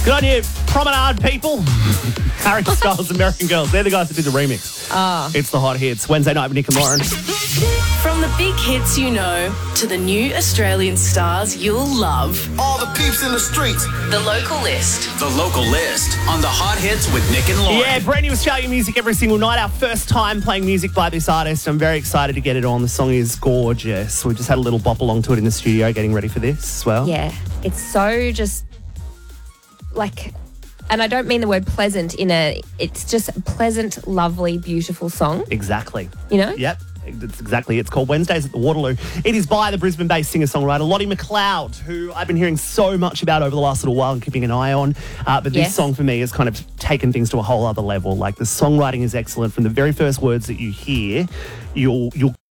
Good on you, Promenade people. Harry Styles, American Girls. They're the guys that did the remix. It's the Hot Hits. Wednesday night with Nick and Lauren. From the big hits you know to the new Australian stars you'll love. All the peeps in the streets. The Local List. The Local List on the Hot Hits with Nick and Lauren. Yeah, brand new Australian music every single night. Our first time playing music by this artist. I'm very excited to get it on. The song is gorgeous. We just had a little bop along to it in the studio getting ready for this as well. Yeah, it's so just like, and I don't mean the word pleasant it's just a pleasant, lovely, beautiful song. Exactly. You know? Yep. That's exactly. It's called Wednesdays at the Waterloo. It is by the Brisbane-based singer-songwriter Lottie McLeod, who I've been hearing so much about over the last little while and keeping an eye on. But this song for me has kind of taken things to a whole other level. Like, the songwriting is excellent. From the very first words that you hear, you'll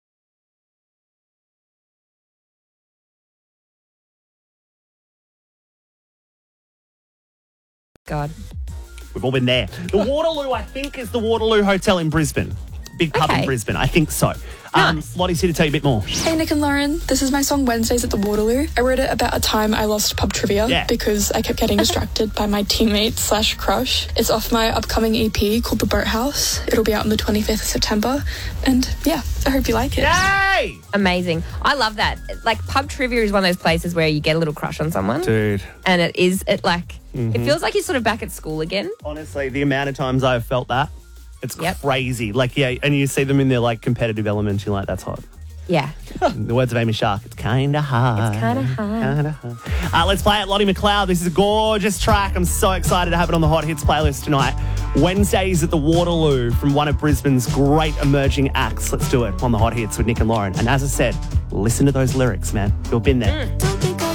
God. We've all been there. The Waterloo, I think, is the Waterloo Hotel in Brisbane. Big pub in Brisbane. I think so. Nice. Lottie's here to tell you a bit more. Hey Nick and Lauren, this is my song Wednesdays at the Waterloo. I wrote it about a time I lost pub trivia because I kept getting distracted by my teammate / crush. It's off my upcoming EP called The Boathouse. It'll be out on the 25th of September. And yeah, I hope you like it. Yay! Amazing. I love that. Like, pub trivia is one of those places where you get a little crush on someone. Dude. And it feels like you're sort of back at school again. Honestly, the amount of times I've felt that, it's crazy. Like, yeah, and you see them in their, like, competitive elements, you're like, that's hot. Yeah. In the words of Amy Shark, it's kind of hard. It's kind of hard. Let's play it, Lottie McLeod. This is a gorgeous track. I'm so excited to have it on the Hot Hits playlist tonight. Wednesdays at the Waterloo from one of Brisbane's great emerging acts. Let's do it on the Hot Hits with Nick and Lauren. And as I said, listen to those lyrics, man. You've been there.